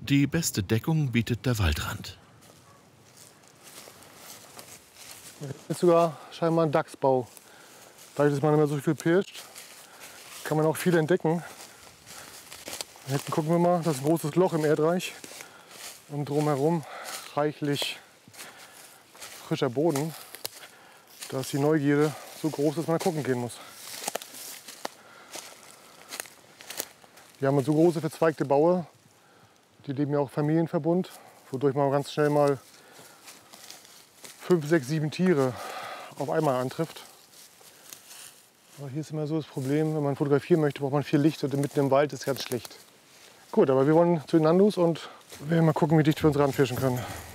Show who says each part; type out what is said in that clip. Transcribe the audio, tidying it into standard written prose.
Speaker 1: Die beste Deckung bietet der Waldrand.
Speaker 2: Jetzt sogar scheinbar ein Dachsbau. Dadurch, dass man nicht mehr so viel pirscht, kann man auch viel entdecken. Hier hinten gucken wir mal, das ist ein großes Loch im Erdreich. Und drumherum reichlich frischer Boden. Da ist die Neugierde so groß, dass man da gucken gehen muss. Wir haben so große verzweigte Baue, die leben ja auch Familienverbund, wodurch man ganz schnell mal 5, 6, 7 Tiere auf einmal antrifft. Aber hier ist immer so das Problem, wenn man fotografieren möchte, braucht man viel Licht und mitten im Wald ist ganz schlecht. Gut, aber wir wollen zu den Nandus und werden mal gucken, wie dicht wir uns ranfischen können.